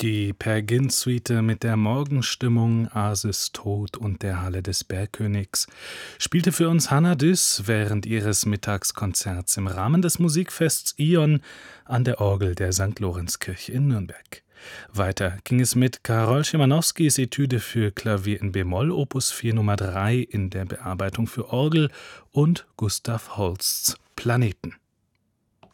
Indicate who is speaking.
Speaker 1: Die Per Gynt-Suite mit der Morgenstimmung, Ases Tod und der Halle des Bergkönigs spielte für uns Hannah Düss während ihres Mittagskonzerts im Rahmen des Musikfests Ion an der Orgel der St. Lorenzkirche in Nürnberg. Weiter ging es mit Karol Szymanowskis Etüde für Klavier in b-Moll Opus 4 Nummer 3 in der Bearbeitung für Orgel und Gustav Holsts Planeten.